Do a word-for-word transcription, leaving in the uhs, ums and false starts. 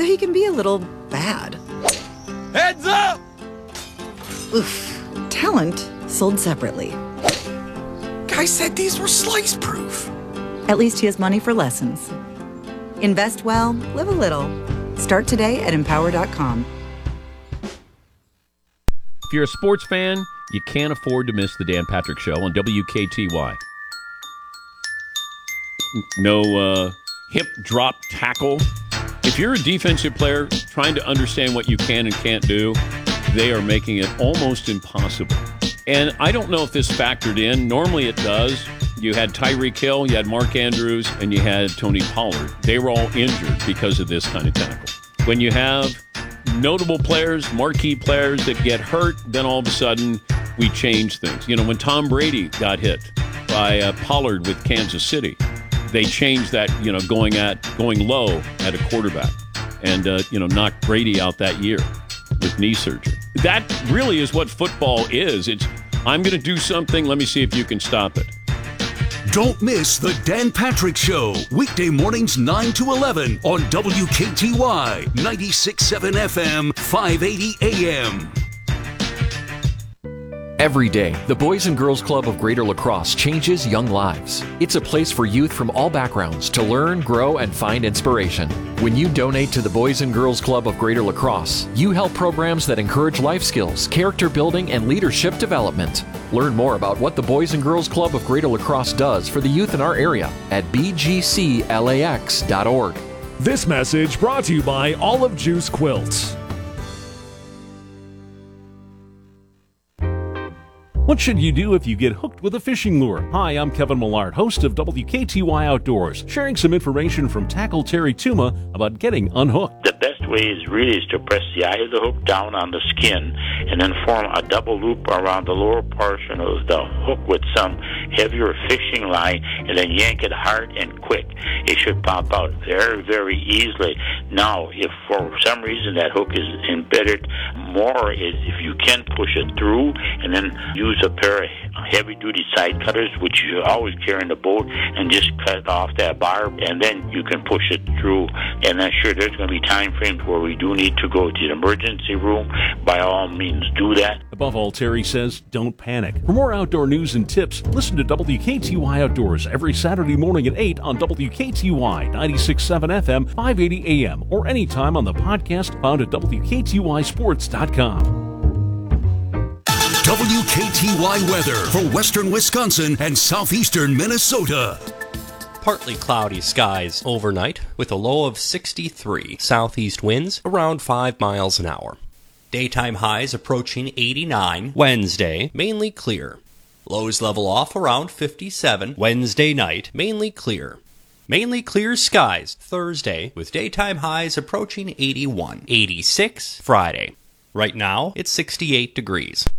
he can be a little bad. Heads up! Oof. Talent sold separately. Guy said these were slice-proof. At least he has money for lessons. Invest well, live a little. Start today at empower dot com. If you're a sports fan, you can't afford to miss the Dan Patrick Show on W K T Y. No uh, hip drop tackle. If you're a defensive player trying to understand what you can and can't do, they are making it almost impossible. And I don't know if this factored in. Normally it does. You had Tyreek Hill, you had Mark Andrews, and you had Tony Pollard. They were all injured because of this kind of tackle. When you have notable players, marquee players that get hurt, then all of a sudden we change things. You know, when Tom Brady got hit by uh, Pollard with Kansas City, they changed that, you know, going at going low at a quarterback and, uh, you know, knocked Brady out that year with knee surgery. That really is what football is. It's, I'm going to do something. Let me see if you can stop it. Don't miss the Dan Patrick Show, weekday mornings nine to eleven on W K T Y, ninety-six point seven F M, five eighty A M. Every day, the Boys and Girls Club of Greater La Crosse changes young lives. It's a place for youth from all backgrounds to learn, grow, and find inspiration. When you donate to the Boys and Girls Club of Greater La Crosse, you help programs that encourage life skills, character building, and leadership development. Learn more about what the Boys and Girls Club of Greater La Crosse does for the youth in our area at b g c lax dot org. This message brought to you by Olive Juice Quilts. What should you do if you get hooked with a fishing lure? Hi, I'm Kevin Millard, host of W K T Y Outdoors, sharing some information from Tackle Terry Tuma about getting unhooked. The best way is really is to press the eye of the hook down on the skin and then form a double loop around the lower portion of the hook with some heavier fishing line and then yank it hard and quick. It should pop out very, very easily. Now, if for some reason that hook is embedded more, is if you can push it through and then use a pair of heavy-duty side cutters, which you always carry in the boat, and just cut off that barb, and then you can push it through. And then, sure, there's going to be time frames where we do need to go to the emergency room. By all means, do that. Above all, Terry says, don't panic. For more outdoor news and tips, listen to W K T Y Outdoors every Saturday morning at eight on W K T Y ninety-six point seven F M, five eighty A M, or anytime on the podcast found at W K T Y sports dot com. W K T Y weather for western Wisconsin and southeastern Minnesota. Partly cloudy skies overnight with a low of sixty-three. Southeast winds around five miles an hour. Daytime highs approaching eighty-nine. Wednesday, mainly clear. Lows level off around fifty-seven. Wednesday night, mainly clear. Mainly clear skies Thursday with daytime highs approaching eighty-one. eighty-six Friday. Right now, it's sixty-eight degrees.